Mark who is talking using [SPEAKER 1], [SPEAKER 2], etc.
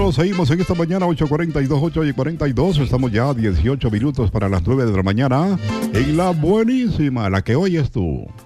[SPEAKER 1] Bueno, seguimos en esta mañana, 8:42, 8:42. Estamos ya a 18 minutos para las 9 de la mañana. En la buenísima, la que oyes tú.